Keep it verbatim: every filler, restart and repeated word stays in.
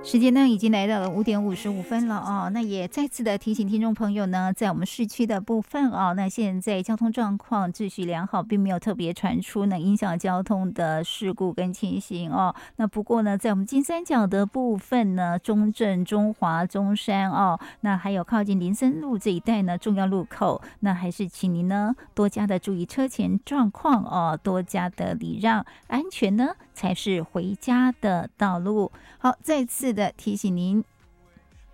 时间呢已经来到了五点五十五分了哦，那也再次的提醒听众朋友呢，在我们市区的部分哦，那现在交通状况秩序良好，并没有特别传出呢影响交通的事故跟情形哦。那不过呢，在我们金三角的部分呢，中正、中华、中山哦，那还有靠近林森路这一带呢，重要路口，那还是请您呢多加的注意车前状况哦，多加的礼让，安全呢才是回家的道路。好，再次的提醒您，